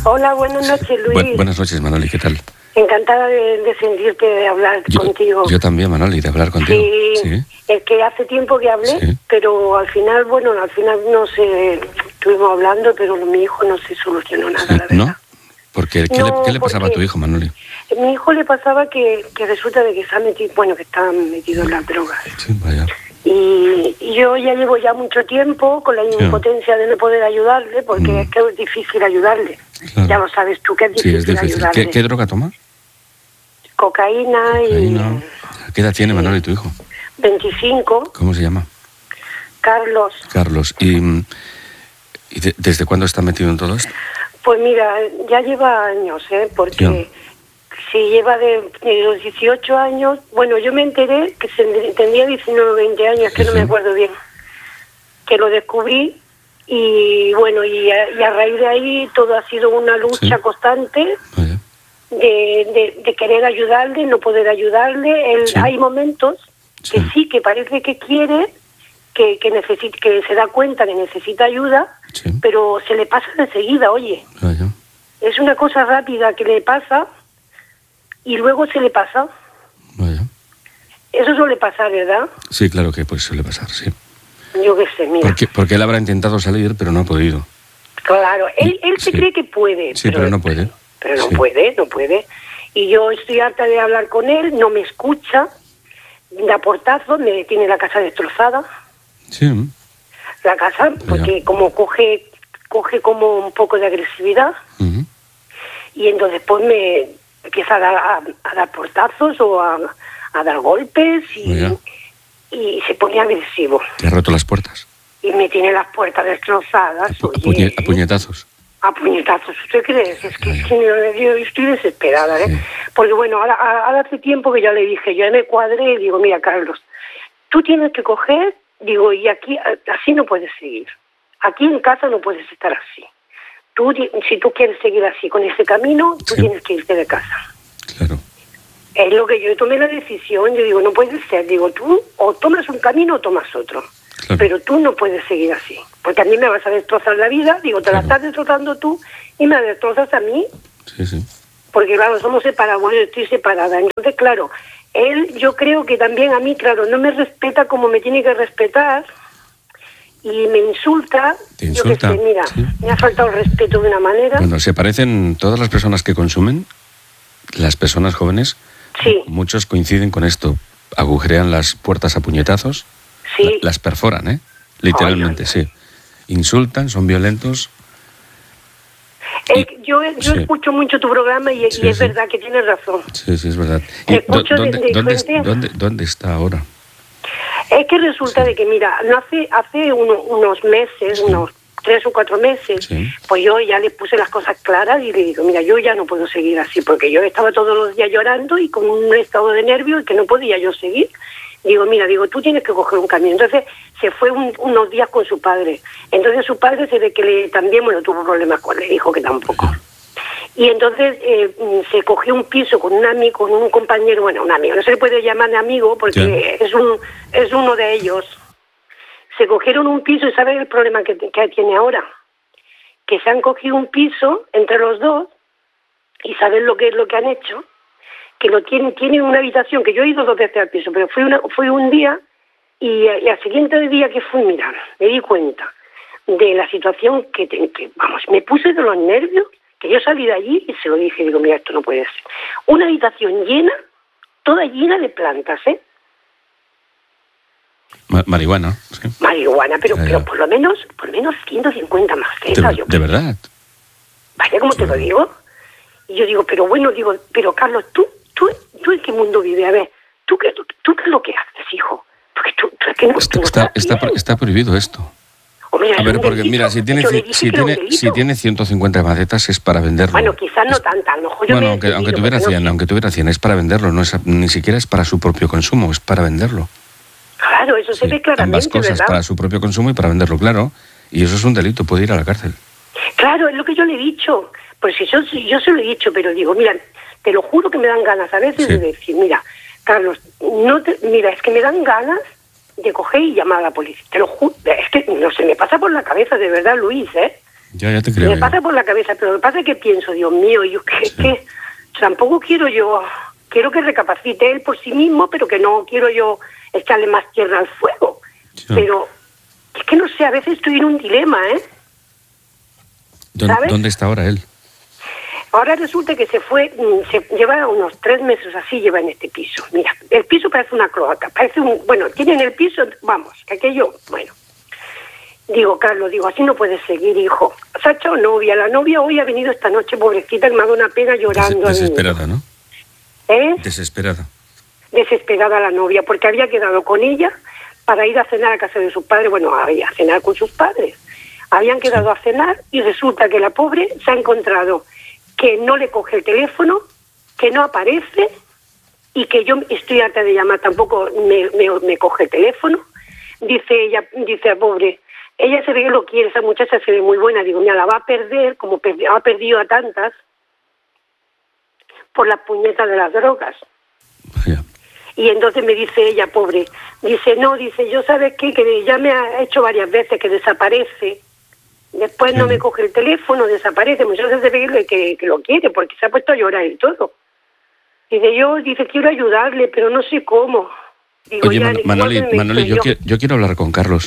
Hola, buenas noches, Luis. Buenas noches, Manoli, ¿qué tal? Encantada de sentirte, de hablar contigo. Yo también, Manoli, de hablar contigo. Sí, es que hace tiempo que hablé, sí. Pero al final no sé, estuvimos hablando, pero mi hijo no se solucionó nada, Sí, la verdad. ¿no? Porque, ¿qué le pasaba a tu hijo, Manoli? A mi hijo le pasaba que resulta de que está metido en las drogas. Sí, vaya. Y yo ya llevo mucho tiempo con la impotencia de no poder ayudarle, porque es que es difícil ayudarle. Claro. Ya lo sabes tú, que es difícil, ayudarle. ¿Qué droga toma? Cocaína. ¿Qué edad tiene, Manoli, tu hijo? 25. ¿Cómo se llama? Carlos. Carlos. ¿Y desde cuándo está metido en todo esto? Pues mira, ya lleva años, porque si lleva de los 18 años, bueno, yo me enteré que tendría 19 o 20 años, que no me acuerdo bien, que lo descubrí y bueno, y a raíz de ahí todo ha sido una lucha constante de querer ayudarle, no poder ayudarle. Hay momentos que parece que quiere, que se da cuenta que necesita ayuda, pero se le pasa de seguida, oye. Es una cosa rápida que le pasa y luego se le pasa. Eso suele pasar, ¿verdad? Sí, claro que pues suele pasar, sí. Yo qué sé, mira. Porque él habrá intentado salir, pero no ha podido. Claro, él se cree que puede. Sí, pero no puede. Pero no puede. Y yo estoy harta de hablar con él, no me escucha, da portazos, me tiene la casa destrozada. Sí. La casa, porque como coge como un poco de agresividad, y entonces pues me empieza a dar portazos o a dar golpes y se pone agresivo. ¿Te ha roto las puertas? Y me tiene las puertas destrozadas. ¿A puñetazos? A puñetazos, ¿usted cree? Es que yo estoy desesperada, ¿eh? Sí. Porque bueno, ahora hace tiempo que ya le dije, yo me cuadré y digo, mira, Carlos, tú tienes que coger, digo, y aquí así no puedes seguir. Aquí en casa no puedes estar así. Si tú quieres seguir así con ese camino, tú tienes que irte de casa. Claro. Es lo que yo tomé la decisión, yo digo, no puede ser, digo, tú o tomas un camino o tomas otro. Claro. Pero tú no puedes seguir así, porque a mí me vas a destrozar la vida, digo, te la estás destrozando tú y me la destrozas a mí. Sí. Porque claro, somos separados, bueno, yo estoy separada. Entonces, claro, él, yo creo que también a mí, claro, no me respeta como me tiene que respetar y me insulta. ¿Te insulta? Yo que sé, mira, me ha faltado el respeto de una manera. Bueno, se parecen todas las personas que consumen, las personas jóvenes, muchos coinciden con esto, agujerean las puertas a puñetazos. Sí. Las perforan, literalmente, sí. Insultan, son violentos. Yo escucho mucho tu programa y es verdad que tienes razón. Sí, es verdad. ¿Dónde está ahora? Es que resulta de que, mira, hace unos meses, unos 3 o 4 meses, pues yo ya le puse las cosas claras y le digo, mira, yo ya no puedo seguir así, porque yo estaba todos los días llorando y con un estado de nervio y que no podía yo seguir. Digo, mira, tú tienes que coger un camino. Entonces se fue unos días con su padre. Entonces su padre se ve que también tuvo problemas con él, le dijo que tampoco. Y entonces se cogió un piso con un amigo, con un compañero, un amigo, no se le puede llamar amigo porque es uno de ellos. Se cogieron un piso y ¿sabes el problema que tiene ahora? Que se han cogido un piso entre los dos y ¿sabes lo que han hecho? Que tiene una habitación, que yo he ido 2 veces al piso, pero fui un día y al siguiente día que fui, mira, me di cuenta de la situación que me puse de los nervios, que yo salí de allí y se lo dije, digo, mira, esto no puede ser. Una habitación llena, toda llena de plantas, Marihuana, sí. Marihuana, pero por lo menos 150 macetas. ¿De verdad? Vaya, como te lo digo. Y yo digo, pero Carlos, ¿tú en qué mundo vives? A ver, ¿tú qué es lo que haces, hijo? Porque tú es que no está prohibido esto. Hombre, a ver, porque mira, si tiene 150 macetas es para venderlo. Bueno, quizás no tanta, a lo mejor aunque tuviera 100, es para venderlo, ni siquiera es para su propio consumo, es para venderlo. Claro, eso se ve claramente, ambas cosas, ¿verdad? Para su propio consumo y para venderlo, claro. Y eso es un delito, puede ir a la cárcel. Claro, es lo que yo le he dicho. Pues si yo se lo he dicho, pero digo, mira, te lo juro que me dan ganas a veces de decir, mira, Carlos, es que me dan ganas de coger y llamar a la policía. Te lo juro, es que no se me pasa por la cabeza, de verdad, Luis, Ya te creo. Me pasa por la cabeza, pero lo que pasa es que pienso, Dios mío, yo que tampoco quiero que recapacite él por sí mismo, pero que no quiero yo echarle más tierra al fuego. Sí. Pero es que no sé, a veces estoy en un dilema, ¿eh? ¿Dónde está ahora él? Ahora resulta que se lleva unos 3 meses así, lleva en este piso. Mira, el piso parece una cloaca, tienen el piso, vamos, que aquello, bueno. Digo, Carlos, así no puedes seguir, hijo. Se ha hecho novia, la novia hoy ha venido esta noche, pobrecita, que me ha dado una pena llorando. Desesperada, ¿no? ¿Eh? Desesperada la novia, porque había quedado con ella para ir a cenar a casa de sus padres, a cenar con sus padres. Habían quedado a cenar y resulta que la pobre se ha encontrado que no le coge el teléfono, que no aparece y que yo estoy harta de llamar, tampoco me coge el teléfono. Dice la pobre, ella se ve que lo quiere, esa muchacha se ve muy buena. Digo, mira, la va a perder, como ha perdido a tantas, por las puñetas de las drogas. Yeah. Y entonces me dice ella, pobre, yo sabes qué, que ya me ha hecho varias veces que desaparece. Después no me coge el teléfono, desaparece. Muchas veces se ve que lo quiere, porque se ha puesto a llorar y todo. Dice, quiero ayudarle, pero no sé cómo. Digo, oye, Manoli, yo quiero hablar con Carlos.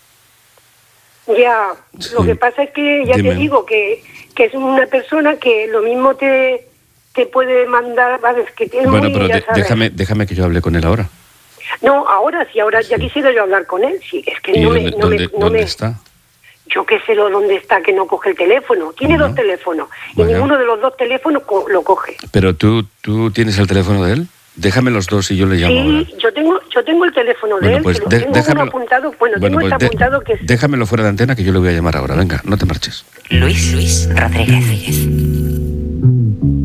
Ya, sí. Lo que pasa es que ya te digo que es una persona que lo mismo te puede mandar, ¿sabes? Que tiene pero déjame que yo hable con él ahora. No, ahora ya quisiera yo hablar con él, sí, es que ¿Dónde está? Yo qué sé dónde está, que no coge el teléfono. Tiene 2 teléfonos y ninguno de los 2 teléfonos lo coge. Pero tú tienes el teléfono de él. Déjame los 2 y yo le llamo. Sí, ahora. Yo tengo el teléfono de él, pero tengo apuntado. Apuntado que es... Déjamelo fuera de antena que yo le voy a llamar ahora. Venga, no te marches. Luis Rodríguez.